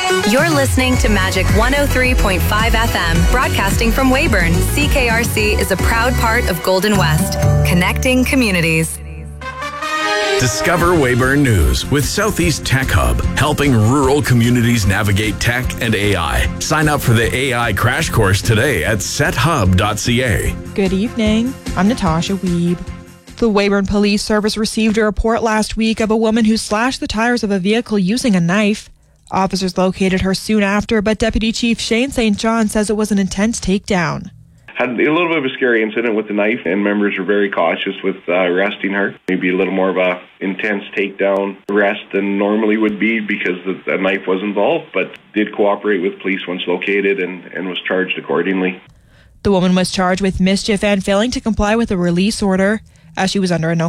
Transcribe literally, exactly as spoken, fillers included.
You're listening to Magic one oh three point five F M, broadcasting from Weyburn. C K R C is a proud part of Golden West, connecting communities. Discover Weyburn News with Southeast Tech Hub, helping rural communities navigate tech and A I. Sign up for the A I crash course today at set hub dot c a. Good evening. I'm Natasha Wiebe. The Weyburn Police Service received a report last week of a woman who slashed the tires of a vehicle using a knife. Officers located her soon after, but Deputy Chief Shane Saint John says it was an intense takedown. Had a little bit of a scary incident with the knife, and members were very cautious with uh, arresting her. Maybe a little more of a intense takedown arrest than normally would be because the, a knife was involved, but did cooperate with police once located and, and was charged accordingly. The woman was charged with mischief and failing to comply with a release order, as she was under a no